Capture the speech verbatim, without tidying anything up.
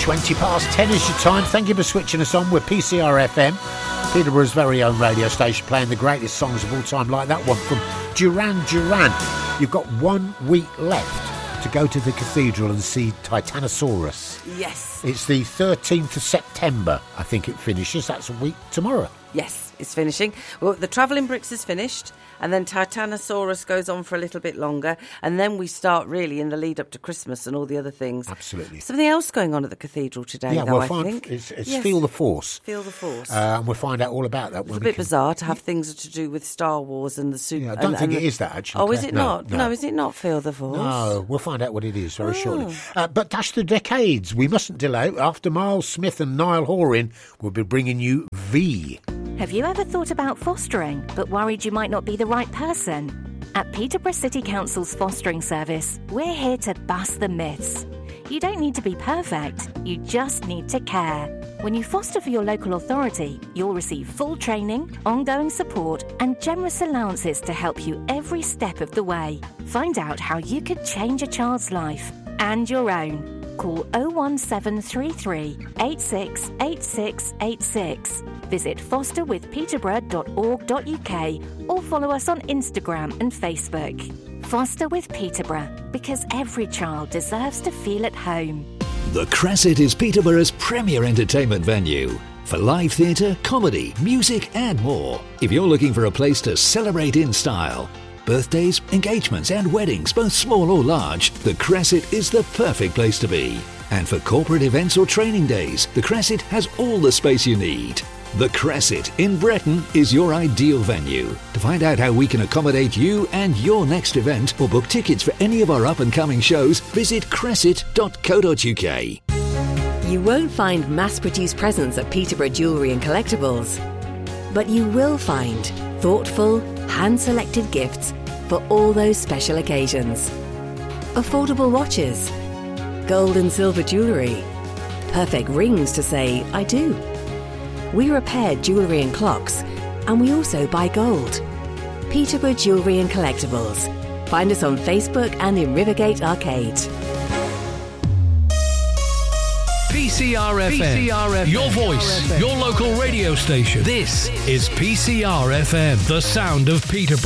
twenty past ten is your time. Thank you for switching us on with P C R F M, Peterborough's very own radio station, playing the greatest songs of all time, like that one from Duran Duran. You've got one week left to go to the cathedral and see Titanosaurus. Yes. It's the thirteenth of September, I think it finishes. That's a week tomorrow. Yes, it's finishing. Well, the Travelling Bricks is finished, and then Titanosaurus goes on for a little bit longer, and then we start really in the lead up to Christmas and all the other things. Absolutely. Something else going on at the cathedral today, yeah, though, we'll I find, think. It's, it's yes. Feel the Force. Feel the Force. Uh, and we'll find out all about that. It's when a we bit can... bizarre to have things to do with Star Wars and the super. Yeah, I don't and, think and it the... is that, actually. Oh, is it no, not? No. no, is it not Feel the Force? No, we'll find out what it is very oh. shortly. Uh, but that's the decades. We mustn't delay. After Miles Smith and Niall Horan, we'll be bringing you V. Have you ever thought about fostering, but worried you might not be the right person? At Peterborough City Council's fostering service, we're here to bust the myths. You don't need to be perfect, you just need to care. When you foster for your local authority, you'll receive full training, ongoing support, and generous allowances to help you every step of the way. Find out how you could change a child's life and your own. Call oh one seven three three, eight six eight six eight six. Visit foster with peterborough dot org dot U K or follow us on Instagram and Facebook. Foster with Peterborough, because every child deserves to feel at home. The Crescent is Peterborough's premier entertainment venue for live theatre, comedy, music and more. If you're looking for a place to celebrate in style, birthdays, engagements and weddings, both small or large, the Crescent is the perfect place to be. And for corporate events or training days, the Crescent has all the space you need. The Crescent in Breton is your ideal venue. To find out how we can accommodate you and your next event or book tickets for any of our up-and-coming shows, visit crescent dot co dot U K. You won't find mass-produced presents at Peterborough Jewellery and Collectibles, but you will find thoughtful, hand-selected gifts for all those special occasions. Affordable watches, gold and silver jewellery, perfect rings to say I do. We repair jewellery and clocks, and we also buy gold. Peterborough Jewellery and Collectibles. Find us on Facebook and in Rivergate Arcade. P C R F M, P C R F M. Your voice, your local radio station. This is P C R F M, the sound of Peterborough.